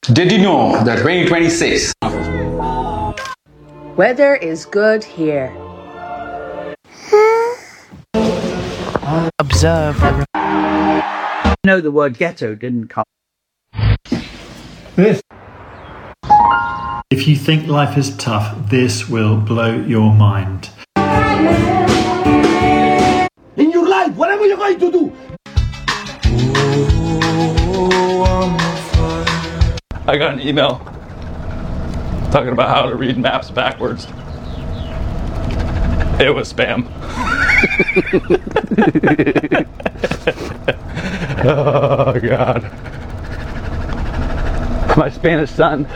Did you know that 2026 weather is good here? Observe the... No, the word ghetto didn't come. If you think life is tough, this will blow your mind. In your life, whatever you're going to do. I got an email talking about how to read maps backwards. It was spam. Oh God. My Spanish son.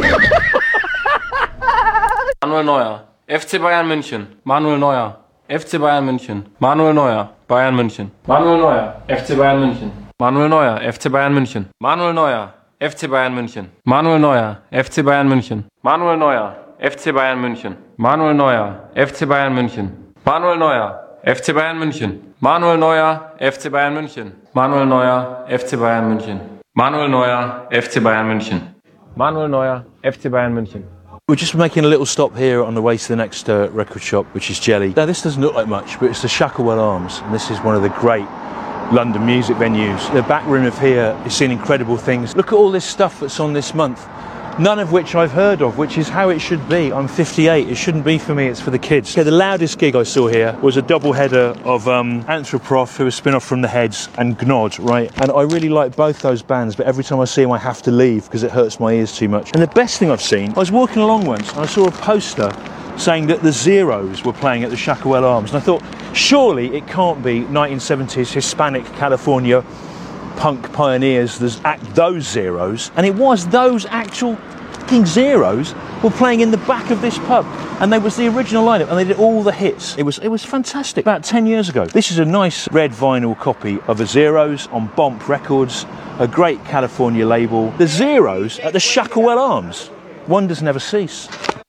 Manuel Neuer, FC Bayern München. Manuel Neuer, FC Bayern München. Manuel Neuer, Bayern München. Manuel Neuer, FC Bayern München. Manuel Neuer, FC Bayern München. Manuel Neuer, FC Bayern München. Manuel Neuer, FC Bayern München. Manuel Neuer, FC Bayern München. Manuel Neuer, FC Bayern München. Manuel Neuer, FC Bayern München. Manuel Neuer, FC Bayern München. Manuel Neuer, FC Bayern München. Manuel Neuer, FC Bayern München. Manuel Neuer, FC Bayern München. We're just making a little stop here on the way to the next record shop, which is Jelly. Now, this doesn't look like much, but it's the Shacklewell Arms, and this is one of the great London music venues. The back room of here is seeing incredible things. Look at all this stuff that's on this month, none of which I've heard of, which is how it should be. I'm 58, it shouldn't be for me, it's for the kids. Okay, the loudest gig I saw here was a double header of Anthroprof, who was a spin-off from The Heads, and Gnod, right? And I really like both those bands, but every time I see them I have to leave because it hurts my ears too much. And the best thing I've seen, I was walking along once and I saw a poster saying that the Zeros were playing at the Shacklewell Arms, and I thought, surely it can't be 1970s Hispanic California punk pioneers, those Zeros. And it was those actual fucking Zeros were playing in the back of this pub, and they was the original lineup, and they did all the hits. It was fantastic. About 10 years ago. This is a nice red vinyl copy of the Zeros on Bomp Records, a great California label. The Zeros at the Shacklewell Arms. Wonders never cease.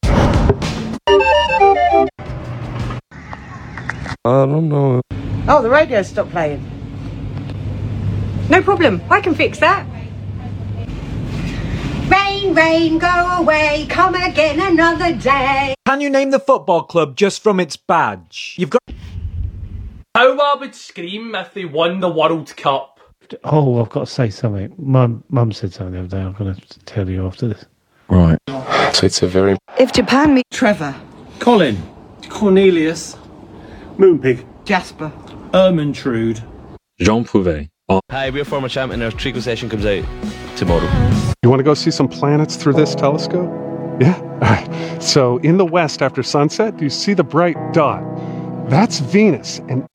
I don't know. Oh, the radio stopped playing. No problem, I can fix that. Rain, rain, go away, come again another day. Can you name the football club just from its badge? You've got... How I would scream if they won the World Cup. Oh, I've got to say something. Mum said something the other day. I'm going to tell you after this. Right. So it's a very... If Japan meet Trevor. Colin. Cornelius. Moonpig. Jasper. Ermintrude. Jean Prouvé. Hi, we're former champ and our treacle session comes out tomorrow. You want to go see some planets through this telescope? Yeah? All right. So in the west after sunset, do you see the bright dot? That's Venus. And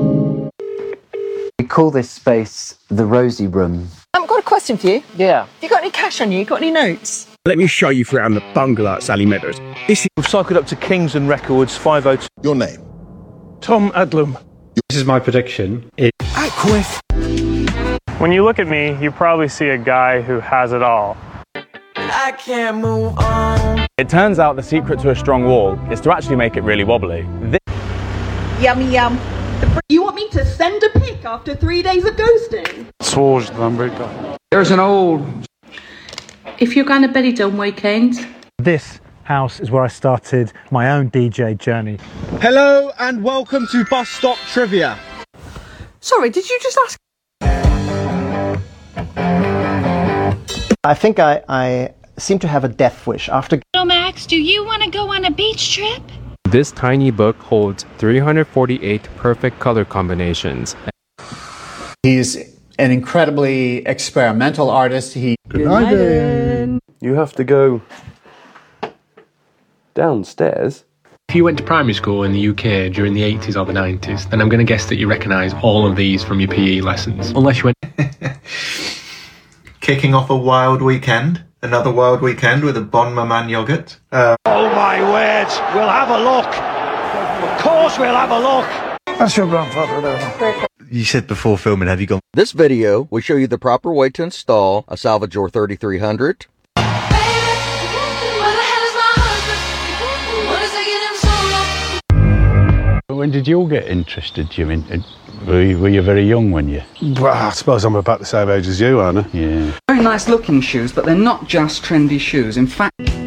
we call this space the Rosie Room. I've got a question for you. Yeah. You got any cash on you? Got any notes? Let me show you around the bungalow at Sally Meadows. We've cycled up to Kingston Records 502. Your name? Tom Adlum. This is my prediction. Aquif. When you look at me, you probably see a guy who has it all. I can't move on. It turns out the secret to a strong wall is to actually make it really wobbly. Yummy yum. You want me to send a pic after 3 days of ghosting? there's an old... If you're going to Benidorm weekend... This house is where I started my own DJ journey. Hello and welcome to Bus Stop Trivia. Sorry, did you just ask? I think I seem to have a death wish after... So Max, do you want to go on a beach trip? This tiny book holds 348 perfect color combinations. He's an incredibly experimental artist. Good night. You have to go downstairs. If you went to primary school in the UK during the 80s or the 90s, then I'm going to guess that you recognise all of these from your PE lessons. Unless you went... Kicking off a wild weekend. Another wild weekend with a Bon Maman yogurt. Oh my word! We'll have a look! Of course we'll have a look! That's your grandfather there. You said before filming, have you gone... This video will show you the proper way to install a Salvador 3300. When did you all get interested, Jim, in Were you very young when you? Well, I suppose I'm about the same age as you, aren't I? Yeah. Very nice looking shoes, but they're not just trendy shoes. In fact...